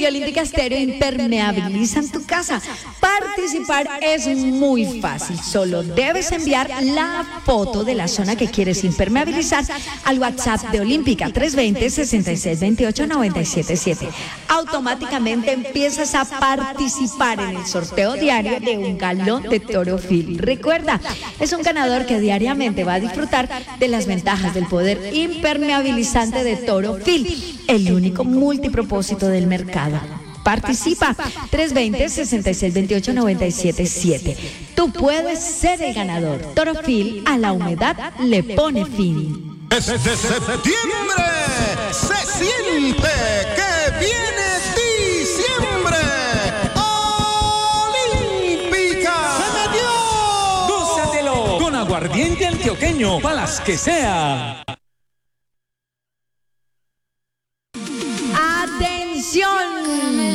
Olímpica Estéreo impermeabilizan tu casa. Participar es muy fácil. Solo debes enviar la foto de la zona que quieres impermeabilizar al WhatsApp de Olímpica 320-6628-977. Automáticamente empiezas a participar en el sorteo diario de un galón de Toro Phil. Recuerda, es un ganador que diariamente va a disfrutar de las ventajas del poder impermeabilizante de Toro Phil, el único multipropósito del mercado. Participa 320-6628-977. Tú puedes ser el ganador. Toro Phil a la humedad le pone fin. Desde septiembre se siente que viene diciembre. ¡Olímpica! ¡Se metió! ¡Gózatelo! Con aguardiente antioqueño, para las que sea. ¡Atención!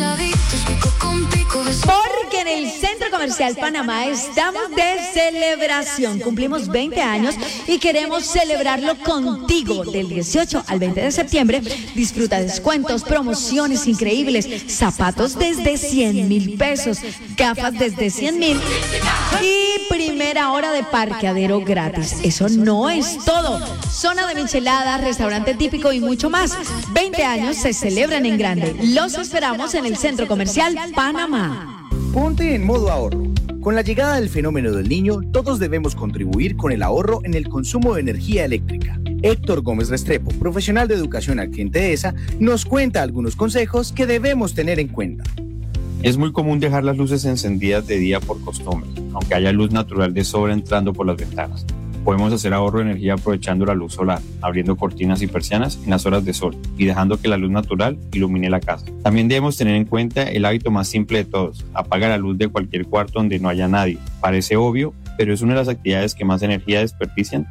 Porque en el Centro Comercial Panamá estamos de celebración. Cumplimos 20 años y queremos celebrarlo contigo. Del 18 al 20 de septiembre, disfruta descuentos, promociones increíbles, zapatos desde 100,000 pesos, gafas desde 100,000 y primera hora de parqueadero gratis. Eso no es todo. Zona de micheladas, restaurante típico y mucho más. 20 años se celebran en grande. Los esperamos en el Centro Comercial Panamá. Ponte en modo ahorro. Con la llegada del fenómeno del Niño, todos debemos contribuir con el ahorro en el consumo de energía eléctrica. Héctor Gómez Restrepo, profesional de educación al cliente de ESA, nos cuenta algunos consejos que debemos tener en cuenta. Es muy común dejar las luces encendidas de día por costumbre, aunque haya luz natural de sobra entrando por las ventanas. Podemos hacer ahorro de energía aprovechando la luz solar, abriendo cortinas y persianas en las horas de sol y dejando que la luz natural ilumine la casa. También debemos tener en cuenta el hábito más simple de todos: apaga la luz de cualquier cuarto donde no haya nadie. Parece obvio, pero es una de las actividades que más energía desperdician